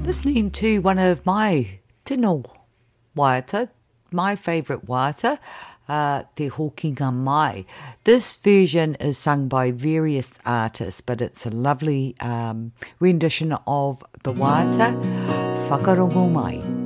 Listening to one of my tino waiata, my favourite waiata, Te Hokinga Mai. This version is sung by various artists, but it's a lovely rendition of the waiata Whakarongo Mai.